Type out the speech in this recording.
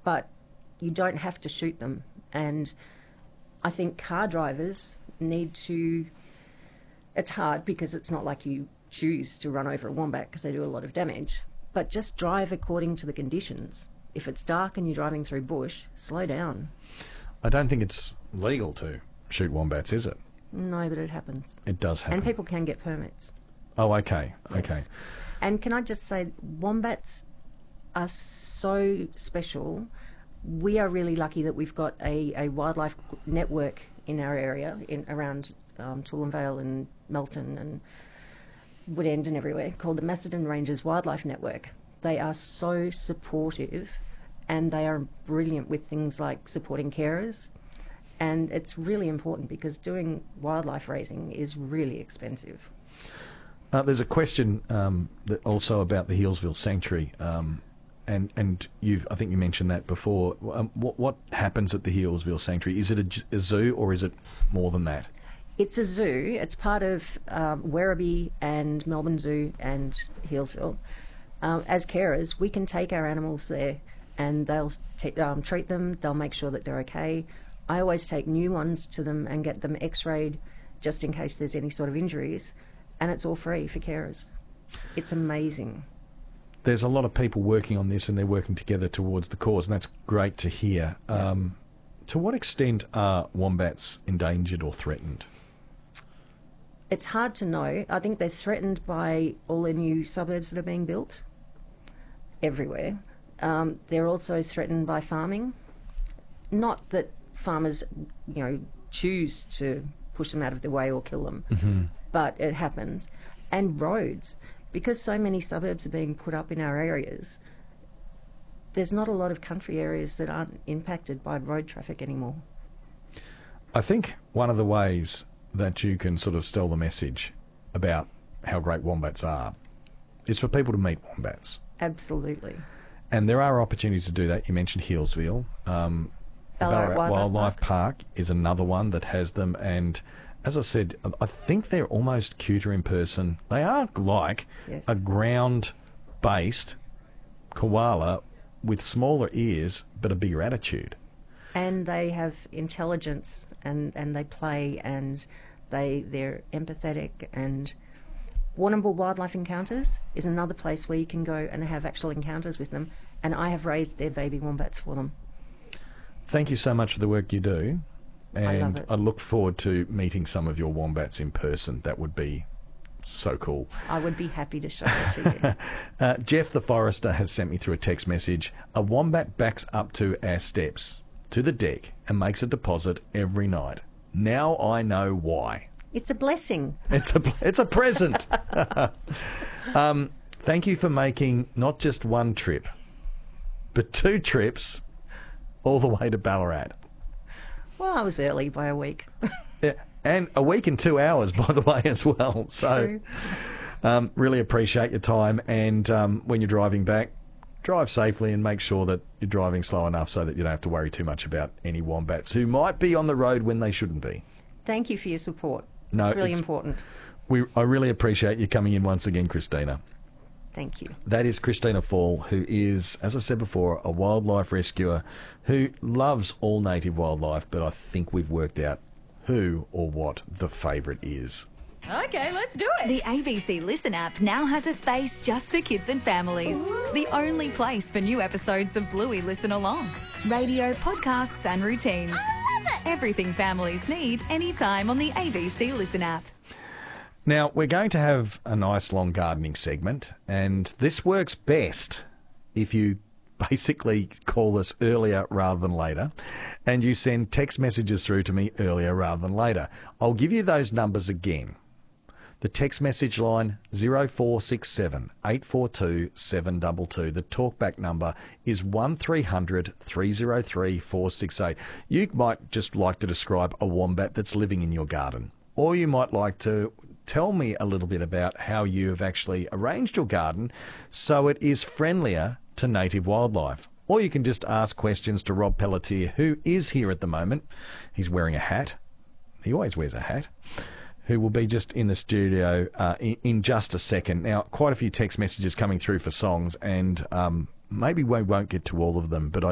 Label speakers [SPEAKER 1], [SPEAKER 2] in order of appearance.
[SPEAKER 1] but you don't have to shoot them. And I think car drivers need to... It's hard because it's not like you choose to run over a wombat because they do a lot of damage, but just drive according to the conditions. If it's dark and you're driving through bush, slow down.
[SPEAKER 2] I don't think it's legal to shoot wombats, is it?
[SPEAKER 1] No, but it happens.
[SPEAKER 2] It does happen.
[SPEAKER 1] And people can get permits.
[SPEAKER 2] Oh, okay, okay.
[SPEAKER 1] Yes. And can I just say, wombats are so special. We are really lucky that we've got a wildlife network in our area, around Toowoomba Vale and Melton and Woodend and everywhere, called the Macedon Ranges Wildlife Network. They are so supportive, and they are brilliant with things like supporting carers. And it's really important because doing wildlife raising is really expensive.
[SPEAKER 2] There's a question that also about the Healesville Sanctuary, and I think you mentioned that before. What happens at the Healesville Sanctuary? Is it a zoo, or is it more than that?
[SPEAKER 1] It's a zoo. It's part of Werribee and Melbourne Zoo and Healesville. As carers, we can take our animals there, and they'll treat them. They'll make sure that they're okay. I always take new ones to them and get them x-rayed just in case there's any sort of injuries, and it's all free for carers. It's amazing.
[SPEAKER 2] There's a lot of people working on this, and they're working together towards the cause, and that's great to hear. To what extent are wombats endangered or threatened?
[SPEAKER 1] It's hard to know. I think they're threatened by all the new suburbs that are being built everywhere. They're also threatened by farming. Not that farmers, choose to push them out of their way or kill them, but it happens. And roads. Because so many suburbs are being put up in our areas, there's not a lot of country areas that aren't impacted by road traffic anymore.
[SPEAKER 2] I think one of the ways that you can sort of sell the message about how great wombats are is for people to meet wombats.
[SPEAKER 1] Absolutely.
[SPEAKER 2] And there are opportunities to do that. You mentioned Healesville. Ballarat Wildlife Park is another one that has them, and as I said, I think they're almost cuter in person. They are like a ground-based koala with smaller ears but a bigger attitude.
[SPEAKER 1] And they have intelligence, and they play, and they're empathetic. And Warrnambool Wildlife Encounters is another place where you can go and have actual encounters with them, and I have raised their baby wombats for them.
[SPEAKER 2] Thank you so much for the work you do. And
[SPEAKER 1] I love it.
[SPEAKER 2] I look forward to meeting some of your wombats in person. That would be so cool.
[SPEAKER 1] I would be happy to show it to you.
[SPEAKER 2] Jeff the Forester has sent me through a text message. A wombat backs up to our steps, to the deck, and makes a deposit every night. Now I know why.
[SPEAKER 1] It's a blessing.
[SPEAKER 2] It's a present. Thank you for making not just one trip, but 2 trips all the way to Ballarat.
[SPEAKER 1] Well, I was early by a week.
[SPEAKER 2] Yeah, and a week and 2 hours, by the way, as well. So really appreciate your time. And when you're driving back, drive safely and make sure that you're driving slow enough so that you don't have to worry too much about any wombats who might be on the road when they shouldn't be.
[SPEAKER 1] Thank you for your support.
[SPEAKER 2] No,
[SPEAKER 1] it's really important.
[SPEAKER 2] I really appreciate you coming in once again, Christina.
[SPEAKER 1] Thank you.
[SPEAKER 2] That is Christina Fall, who is, as I said before, a wildlife rescuer who loves all native wildlife, but I think we've worked out who or what the favourite is.
[SPEAKER 3] Okay, let's do it.
[SPEAKER 4] The ABC Listen app now has a space just for kids and families. The only place for new episodes of Bluey Listen Along. Radio, podcasts and routines.
[SPEAKER 3] I love it.
[SPEAKER 4] Everything families need anytime on the ABC Listen app.
[SPEAKER 2] Now, we're going to have a nice long gardening segment, and this works best if you basically call us earlier rather than later, and you send text messages through to me earlier rather than later. I'll give you those numbers again. The text message line 0467 842 722. The talkback number is 1300 303 468. You might just like to describe a wombat that's living in your garden, or you might like to tell me a little bit about how you have actually arranged your garden so it is friendlier to native wildlife. Or you can just ask questions to Rob Pelletier, who is here at the moment. He's wearing a hat. He always wears a hat. Who will be just in the studio in just a second. Now, quite a few text messages coming through for songs, and maybe we won't get to all of them, but I